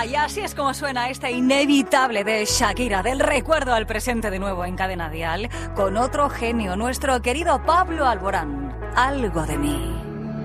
Y así es como suena este inevitable de Shakira, del recuerdo al presente de nuevo en Cadena Dial, con otro genio, nuestro querido Pablo Alborán. Algo de mí.